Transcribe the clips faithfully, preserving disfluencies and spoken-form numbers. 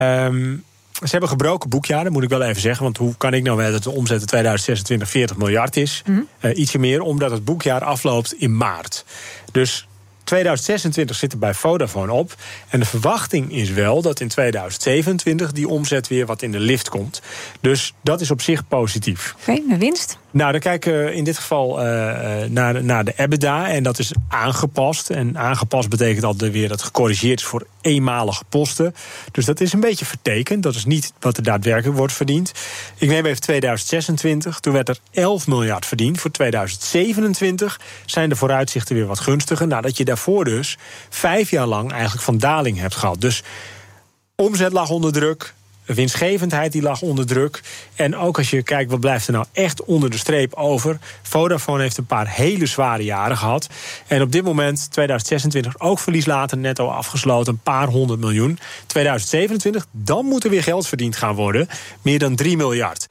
Um, Ze hebben gebroken boekjaren, moet ik wel even zeggen. Want hoe kan ik nou weten dat de omzet in tweeduizend zesentwintig veertig miljard is? Mm. Uh, ietsje meer, omdat het boekjaar afloopt in maart. Dus tweeduizend zesentwintig zit er bij Vodafone op. En de verwachting is wel dat in tweeduizend zevenentwintig die omzet weer wat in de lift komt. Dus dat is op zich positief. Oké, okay, de winst? Nou, dan kijken we in dit geval uh, naar, naar de EBITDA. En dat is aangepast. En aangepast betekent altijd weer dat het gecorrigeerd is voor eenmalige posten. Dus dat is een beetje vertekend. Dat is niet wat er daadwerkelijk wordt verdiend. Ik neem even tweeduizend zesentwintig. Toen werd er elf miljard verdiend. Voor tweeduizend zevenentwintig zijn de vooruitzichten weer wat gunstiger. Nadat je daarvoor dus vijf jaar lang eigenlijk van daling hebt gehad. Dus omzet lag onder druk. Winstgevendheid die lag onder druk. En ook als je kijkt, wat blijft er nou echt onder de streep over? Vodafone heeft een paar hele zware jaren gehad. En op dit moment, tweeduizend zesentwintig, ook verlies later netto afgesloten. Een paar honderd miljoen. tweeduizend zevenentwintig, dan moet er weer geld verdiend gaan worden. Meer dan drie miljard.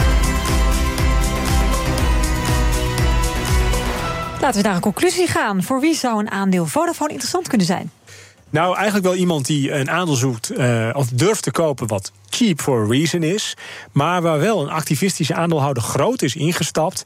Laten we naar een conclusie gaan. Voor wie zou een aandeel Vodafone interessant kunnen zijn? Nou, eigenlijk wel iemand die een aandeel zoekt uh, of durft te kopen wat cheap for a reason is, maar waar wel een activistische aandeelhouder groot is ingestapt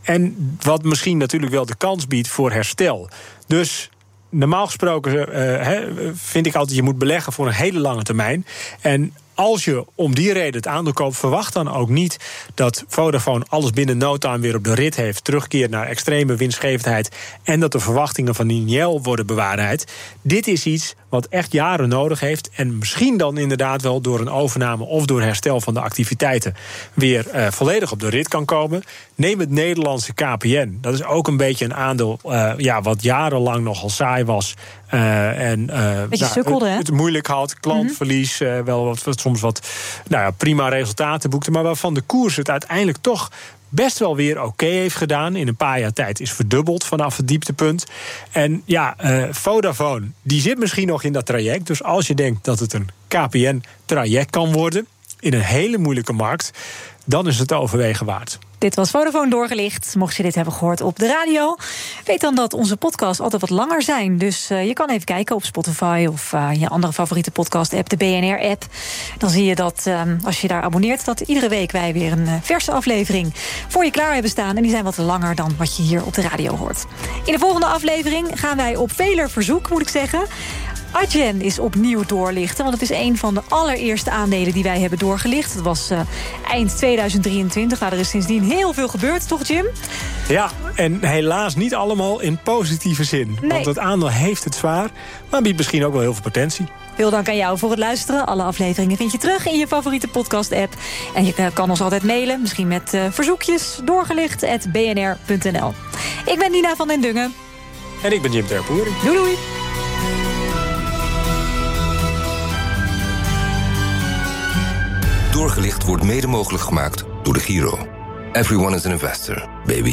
en wat misschien natuurlijk wel de kans biedt voor herstel. Dus normaal gesproken uh, he, vind ik altijd je moet beleggen voor een hele lange termijn. En als je om die reden het aandeel koopt, verwacht dan ook niet dat Vodafone alles binnen no time weer op de rit heeft, terugkeert naar extreme winstgevendheid en dat de verwachtingen van Niel worden bewaarheid. Dit is iets wat echt jaren nodig heeft en misschien dan inderdaad wel door een overname of door herstel van de activiteiten weer uh, volledig op de rit kan komen. Neem het Nederlandse K P N. Dat is ook een beetje een aandeel uh, ja, wat jarenlang nogal saai was. Uh, en uh, beetje nou, sukkelde, het, het moeilijk had, klantverlies, uh, wel wat, wat soms wat nou ja, prima resultaten boekte, maar waarvan de koers het uiteindelijk toch best wel weer oké okay heeft gedaan. In een paar jaar tijd is verdubbeld vanaf het dieptepunt. En ja, uh, Vodafone, die zit misschien nog in dat traject. Dus als je denkt dat het een K P N-traject kan worden in een hele moeilijke markt, dan is het overwegen waard. Dit was Vodafone Doorgelicht. Mocht je dit hebben gehoord op de radio, weet dan dat onze podcasts altijd wat langer zijn. Dus uh, je kan even kijken op Spotify of uh, je andere favoriete podcast-app, de B N R-app. Dan zie je dat uh, als je daar abonneert, dat iedere week wij weer een uh, verse aflevering voor je klaar hebben staan. En die zijn wat langer dan wat je hier op de radio hoort. In de volgende aflevering gaan wij op veler verzoek, moet ik zeggen, Adyen is opnieuw doorlichten, want het is een van de allereerste aandelen die wij hebben doorgelicht. Dat was uh, eind tweeduizend drieëntwintig. Nou, er is sindsdien heel veel gebeurd, toch Jim? Ja, en helaas niet allemaal in positieve zin. Nee. Want het aandeel heeft het zwaar, maar biedt misschien ook wel heel veel potentie. Veel dank aan jou voor het luisteren. Alle afleveringen vind je terug in je favoriete podcast-app. En je kan ons altijd mailen, misschien met uh, verzoekjes, doorgelicht at b n r punt n l. Ik ben Nina van den Dungen. En ik ben Jim Terpoeren. Doei doei. Doorgelicht wordt mede mogelijk gemaakt door de Giro. Everyone is an investor, baby.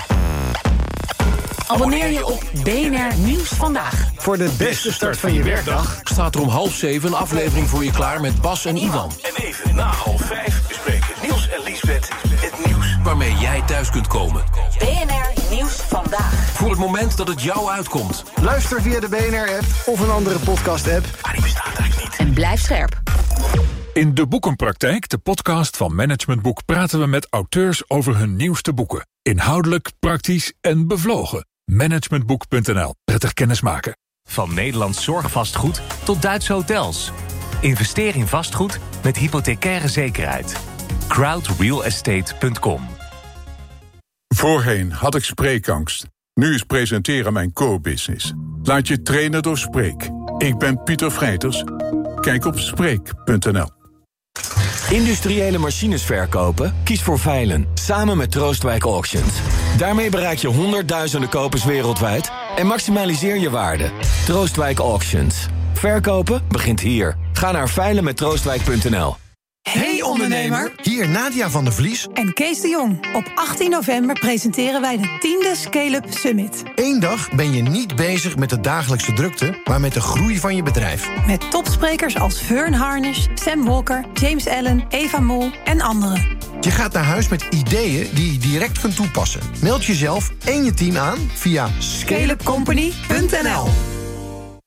Abonneer je op B N R Nieuws Vandaag. Voor de beste start van je werkdag staat er om half zeven een aflevering voor je klaar met Bas en Ivan. En even na half vijf bespreken Niels en Liesbeth het nieuws waarmee jij thuis kunt komen. B N R Nieuws Vandaag. Voor het moment dat het jou uitkomt. Luister via de B N R-app of een andere podcast-app. Maar die bestaat eigenlijk niet. En blijf scherp. In De Boekenpraktijk, de podcast van Management Boek, praten we met auteurs over hun nieuwste boeken. Inhoudelijk, praktisch en bevlogen. managementboek punt n l. Prettig kennismaken. Van Nederlands zorgvastgoed tot Duitse hotels. Investeer in vastgoed met hypothecaire zekerheid. crowd real estate punt com. Voorheen had ik spreekangst. Nu is presenteren mijn core-business. Laat je trainen door Spreek. Ik ben Pieter Vrijters. Kijk op spreek punt n l. Industriële machines verkopen? Kies voor Veilen, samen met Troostwijk Auctions. Daarmee bereik je honderdduizenden kopers wereldwijd en maximaliseer je waarde. Troostwijk Auctions. Verkopen begint hier. Ga naar veilen met troostwijk punt n l. Hey ondernemer, hier Nadia van der Vlies en Kees de Jong. Op achttien november presenteren wij de tiende Scale-up Summit. Eén dag ben je niet bezig met de dagelijkse drukte, maar met de groei van je bedrijf. Met topsprekers als Vern Harnish, Sam Walker, James Allen, Eva Mol en anderen. Je gaat naar huis met ideeën die je direct kunt toepassen. Meld jezelf en je team aan via scale up company punt n l.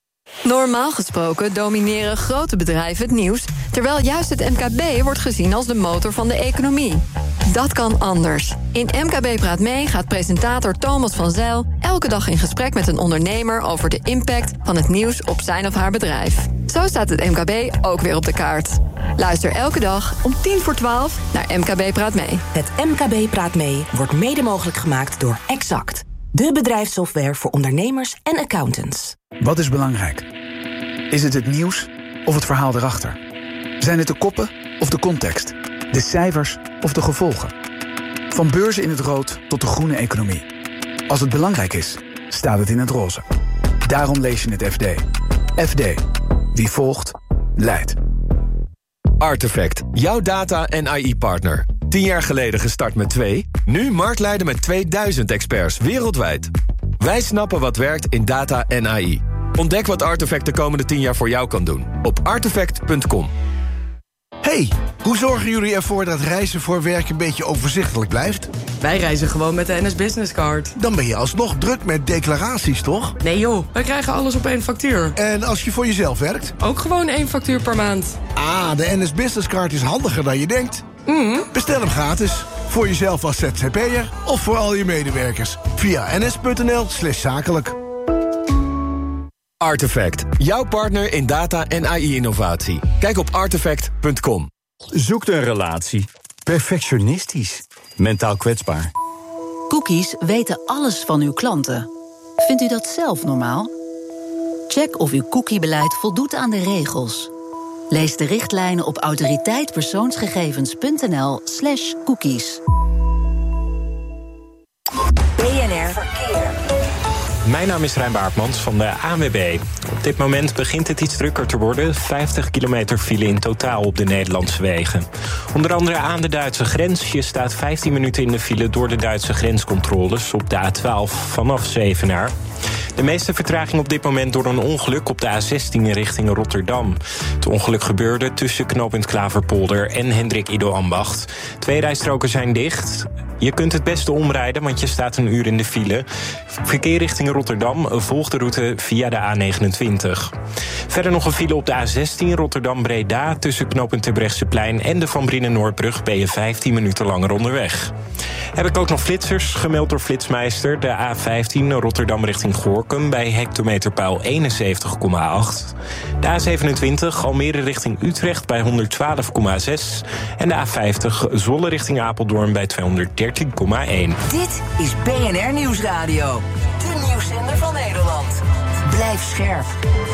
Normaal gesproken domineren grote bedrijven het nieuws, terwijl juist het M K B wordt gezien als de motor van de economie. Dat kan anders. In M K B Praat Mee gaat presentator Thomas van Zijl elke dag in gesprek met een ondernemer over de impact van het nieuws op zijn of haar bedrijf. Zo staat het M K B ook weer op de kaart. Luister elke dag om tien voor twaalf naar M K B Praat Mee. Het M K B Praat Mee wordt mede mogelijk gemaakt door Exact, de bedrijfssoftware voor ondernemers en accountants. Wat is belangrijk? Is het het nieuws of het verhaal erachter? Zijn het de koppen of de context? De cijfers of de gevolgen? Van beurzen in het rood tot de groene economie. Als het belangrijk is, staat het in het roze. Daarom lees je het F D. F D. Wie volgt, leidt. Artefact, jouw data- en A I-partner. Tien jaar geleden gestart met twee, nu marktleider met tweeduizend experts wereldwijd. Wij snappen wat werkt in data en A I. Ontdek wat Artefact de komende tien jaar voor jou kan doen op artefact punt com. Hey, hoe zorgen jullie ervoor dat reizen voor werk een beetje overzichtelijk blijft? Wij reizen gewoon met de N S Business Card. Dan ben je alsnog druk met declaraties, toch? Nee joh, wij krijgen alles op één factuur. En als je voor jezelf werkt? Ook gewoon één factuur per maand. Ah, de N S Business Card is handiger dan je denkt. Mm. Bestel hem gratis. Voor jezelf als Z Z P'er of voor al je medewerkers. Via ns.nl slash zakelijk. Artefact, jouw partner in data- en A I-innovatie. Kijk op artefact punt com. Zoekt een relatie. Perfectionistisch. Mentaal kwetsbaar. Cookies weten alles van uw klanten. Vindt u dat zelf normaal? Check of uw cookiebeleid voldoet aan de regels. Lees de richtlijnen op autoriteitpersoonsgegevens.nl slash cookies. B N R Verkeer. Mijn naam is Rijn Baartmans van de A N W B. Op dit moment begint het iets drukker te worden. vijftig kilometer file in totaal op de Nederlandse wegen. Onder andere aan de Duitse grens. Je staat vijftien minuten in de file door de Duitse grenscontroles op de A twaalf vanaf Zevenaar. De meeste vertraging op dit moment door een ongeluk op de A zestien richting Rotterdam. Het ongeluk gebeurde tussen knooppunt Klaverpolder en Hendrik Ido Ambacht. Twee rijstroken zijn dicht. Je kunt het beste omrijden, want je staat een uur in de file. Verkeer richting Rotterdam volgt de route via de A negenentwintig. Verder nog een file op de A zestien Rotterdam-Breda. Tussen knooppunt Terbrechtseplein en de Van Brienen-Noordbrug ben je vijftien minuten langer onderweg. Heb ik ook nog flitsers, gemeld door Flitsmeister. De A vijftien Rotterdam richting Gorinchem bij hectometerpaal eenenzeventig komma acht. De A zevenentwintig Almere richting Utrecht bij honderdtwaalf komma zes. En de A vijftig Zwolle richting Apeldoorn bij tweehonderddertien komma één. Dit is B N R Nieuwsradio. De nieuwszender van Nederland. Blijf scherp.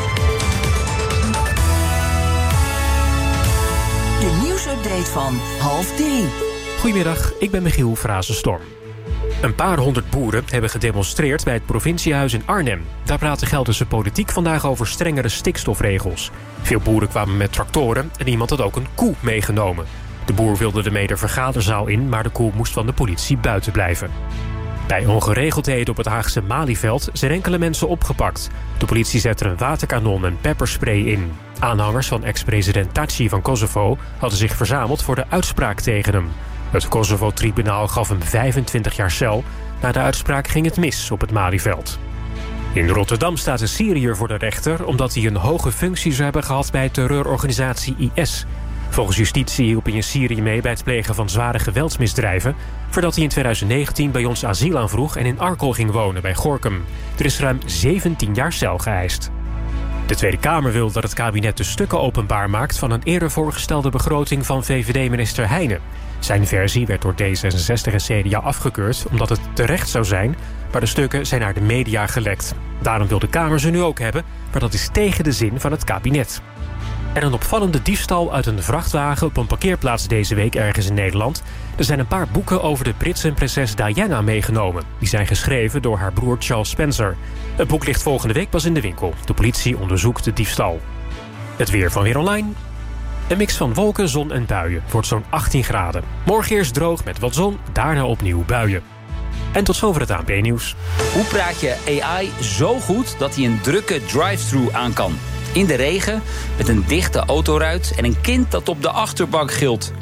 De nieuwsupdate van half drie. Goedemiddag, ik ben Michiel Frazenstorm. Een paar honderd boeren hebben gedemonstreerd bij het provinciehuis in Arnhem. Daar praat de Gelderse politiek vandaag over strengere stikstofregels. Veel boeren kwamen met tractoren en iemand had ook een koe meegenomen. De boer wilde ermee de vergaderzaal in, maar de koe moest van de politie buiten blijven. Bij ongeregeldheden op het Haagse Malieveld zijn enkele mensen opgepakt. De politie zette een waterkanon en pepperspray in. Aanhangers van ex-president Thaci van Kosovo hadden zich verzameld voor de uitspraak tegen hem. Het Kosovo-tribunaal gaf hem vijfentwintig jaar cel. Na de uitspraak ging het mis op het Malieveld. In Rotterdam staat een Syriër voor de rechter omdat hij een hoge functie zou hebben gehad bij terreurorganisatie I S. Volgens justitie hielp hij in Syrië mee bij het plegen van zware geweldsmisdrijven, voordat hij in twintig negentien bij ons asiel aanvroeg en in Arkel ging wonen bij Gorinchem. Er is ruim zeventien jaar cel geëist. De Tweede Kamer wil dat het kabinet de stukken openbaar maakt van een eerder voorgestelde begroting van V V D-minister Heijnen. Zijn versie werd door D zesenzestig en C D A afgekeurd omdat het terecht zou zijn, maar de stukken zijn naar de media gelekt. Daarom wil de Kamer ze nu ook hebben, maar dat is tegen de zin van het kabinet. En een opvallende diefstal uit een vrachtwagen op een parkeerplaats deze week ergens in Nederland. Er zijn een paar boeken over de Britse prinses Diana meegenomen. Die zijn geschreven door haar broer Charles Spencer. Het boek ligt volgende week pas in de winkel. De politie onderzoekt de diefstal. Het weer van Weer Online. Een mix van wolken, zon en buien. Het wordt zo'n achttien graden. Morgen eerst droog met wat zon, daarna opnieuw buien. En tot zover het A N P-nieuws. Hoe praat je A I zo goed dat hij een drukke drive-thru aan kan? In de regen, met een dichte autoruit en een kind dat op de achterbank gilt.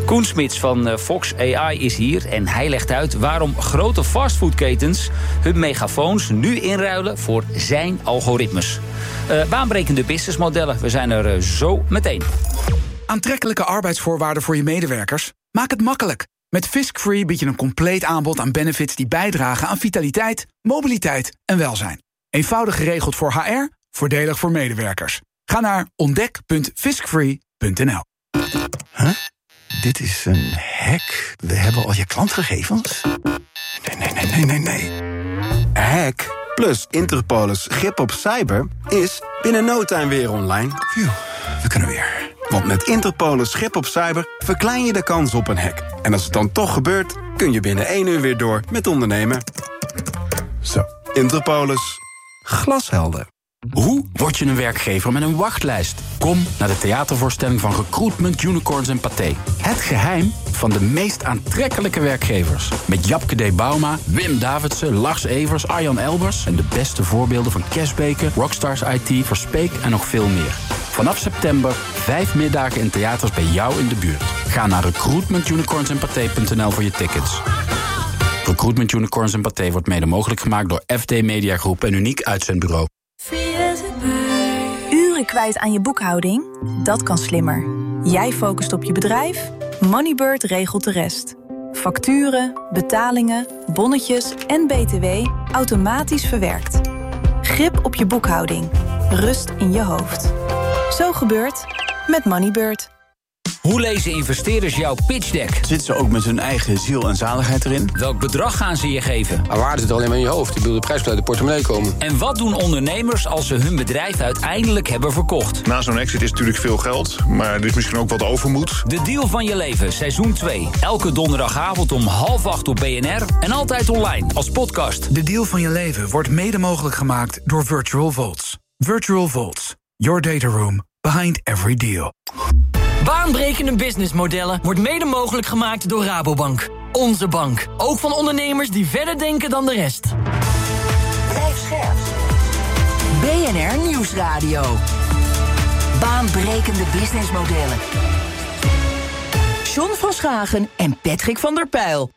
Koen Smits van uh, Fox A I is hier en hij legt uit waarom grote fastfoodketens hun megafoons nu inruilen voor zijn algoritmes. Uh, baanbrekende businessmodellen, we zijn er uh, zo meteen. Aantrekkelijke arbeidsvoorwaarden voor je medewerkers? Maak het makkelijk. Met Fisk-Free bied je een compleet aanbod aan benefits die bijdragen aan vitaliteit, mobiliteit en welzijn. Eenvoudig geregeld voor H R, voordelig voor medewerkers. Ga naar ontdek punt fiskfree punt n l. Huh? Dit is een hack. We hebben al je klantgegevens? Nee, nee, nee, nee, nee, nee. Hack plus Interpolis grip op cyber is binnen no time weer online. Phew, we kunnen weer. Want met Interpolis grip op cyber verklein je de kans op een hack. En als het dan toch gebeurt, kun je binnen één uur weer door met ondernemen. Zo, Interpolis. Glashelder. Hoe word je een werkgever met een wachtlijst? Kom naar de theatervoorstelling van Recruitment, Unicorns en Pathé. Het geheim van de meest aantrekkelijke werkgevers. Met Japke D. Bauma, Wim Davidsen, Lars Evers, Arjan Elbers... en de beste voorbeelden van Cashbaker, Rockstars I T, Verspeek en nog veel meer. Vanaf september vijf middagen in theaters bij jou in de buurt. Ga naar recruitment unicorns en pathé punt n l voor je tickets. Recruitment Unicorns en Pathé wordt mede mogelijk gemaakt door F D Media Groep en Uniek Uitzendbureau. Uren kwijt aan je boekhouding? Dat kan slimmer. Jij focust op je bedrijf, Moneybird regelt de rest. Facturen, betalingen, bonnetjes en B T W automatisch verwerkt. Grip op je boekhouding. Rust in je hoofd. Zo gebeurt met Moneybird. Hoe lezen investeerders jouw pitch deck? Zitten ze ook met hun eigen ziel en zaligheid erin? Welk bedrag gaan ze je geven? Maar waarde zit alleen maar in je hoofd. Ik bedoel, de prijs moet uit de portemonnee komen. En wat doen ondernemers als ze hun bedrijf uiteindelijk hebben verkocht? Na zo'n exit is natuurlijk veel geld, maar er is misschien ook wat overmoed. De deal van je leven, seizoen twee. Elke donderdagavond om half acht op B N R en altijd online als podcast. De deal van je leven wordt mede mogelijk gemaakt door Virtual Vaults. Virtual Vaults, your data room behind every deal. Baanbrekende businessmodellen wordt mede mogelijk gemaakt door Rabobank. Onze bank. Ook van ondernemers die verder denken dan de rest. Blijf scherp. B N R Nieuwsradio. Baanbrekende businessmodellen. John van Schagen en Patrick van der Pijl.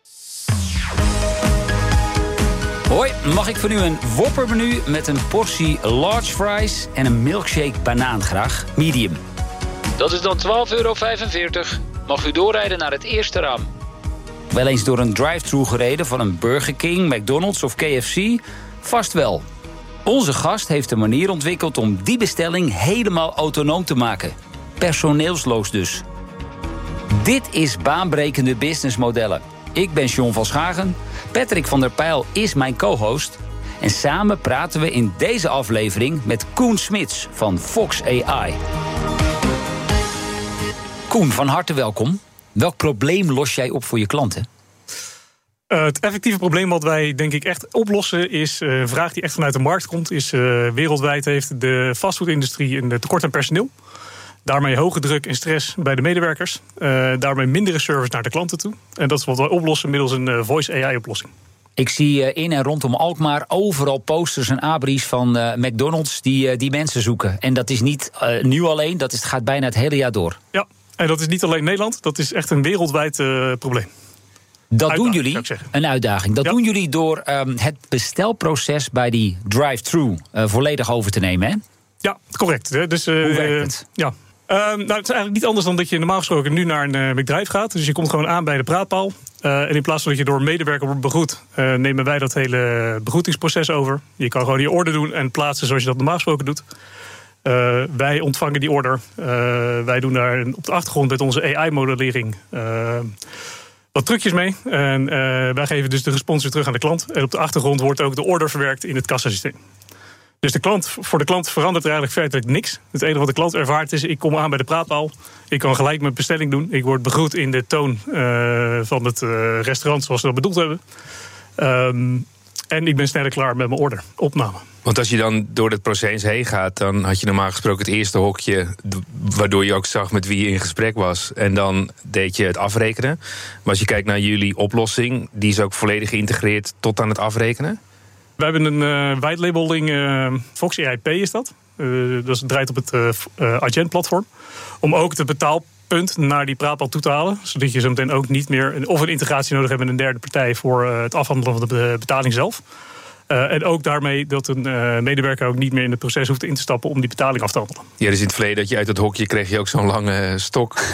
Hoi, mag ik voor u een Whopper-menu met een portie large fries en een milkshake banaan graag? Medium. Dat is dan twaalf euro vijfenveertig. Mag u doorrijden naar het eerste raam. Wel eens door een drive-thru gereden van een Burger King, McDonald's of K F C? Vast wel. Onze gast heeft een manier ontwikkeld om die bestelling helemaal autonoom te maken. Personeelsloos dus. Dit is baanbrekende businessmodellen. Ik ben John van Schagen. Patrick van der Pijl is mijn co-host. En samen praten we in deze aflevering met Koen Smits van Fox A I. Koen, van harte welkom. Welk probleem los jij op voor je klanten? Uh, het effectieve probleem wat wij denk ik echt oplossen is uh, een vraag die echt vanuit de markt komt. Is uh, wereldwijd heeft de fastfoodindustrie een tekort aan personeel. Daarmee hoge druk en stress bij de medewerkers. Uh, daarmee mindere service naar de klanten toe. En dat is wat wij oplossen middels een uh, voice A I-oplossing. Ik zie uh, in en rondom Alkmaar overal posters en abris van uh, McDonald's die, uh, die mensen zoeken. En dat is niet uh, nu alleen, dat is, gaat bijna het hele jaar door. Ja, en dat is niet alleen Nederland, dat is echt een wereldwijd uh, probleem. Dat uitdaging, doen jullie, een uitdaging. Dat ja. doen jullie door um, het bestelproces bij die drive-thru uh, volledig over te nemen, hè? Ja, correct. Dus, uh, Hoe werkt het? Ja. Uh, nou, het is eigenlijk niet anders dan dat je normaal gesproken nu naar een uh, bedrijf gaat. Dus je komt gewoon aan bij de praatpaal. Uh, en in plaats van dat je door een medewerker wordt begroet, uh, nemen wij dat hele begroetingsproces over. Je kan gewoon je order doen en plaatsen zoals je dat normaal gesproken doet. Uh, wij ontvangen die order. Uh, wij doen daar op de achtergrond met onze A I-modellering uh, wat trucjes mee. En uh, wij geven dus de respons weer terug aan de klant. En op de achtergrond wordt ook de order verwerkt in het kassasysteem. Dus de klant, voor de klant verandert er eigenlijk feitelijk niks. Het enige wat de klant ervaart is, ik kom aan bij de praatpaal. Ik kan gelijk mijn bestelling doen. Ik word begroet in de toon uh, van het uh, restaurant zoals we dat bedoeld hebben. Um, en ik ben sneller klaar met mijn order. Opname. Want als je dan door het proces heen gaat, dan had je normaal gesproken het eerste hokje, waardoor je ook zag met wie je in gesprek was. En dan deed je het afrekenen. Maar als je kijkt naar jullie oplossing, die is ook volledig geïntegreerd tot aan het afrekenen? We hebben een uh, white labeling, uh, Fox A I P is dat. Uh, dat draait op het uh, uh, Agent-platform. Om ook de punt naar die praatpal toe te halen. Zodat je zo meteen ook niet meer of een integratie nodig hebt met een derde partij voor uh, het afhandelen van de betaling zelf. Uh, en ook daarmee dat een uh, medewerker ook niet meer in het proces hoeft in te stappen om die betaling af te handelen. Ja, dus in het verleden dat je uit het hokje kreeg je ook zo'n lange stok